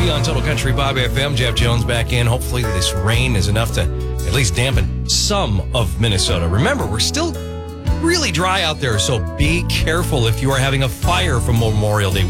Coffee on Total Country Bob FM. Jeff Jones back in. Hopefully this rain is enough to at least dampen some of Minnesota. Remember, we're still really dry out there, so be careful if you are having a fire for Memorial Day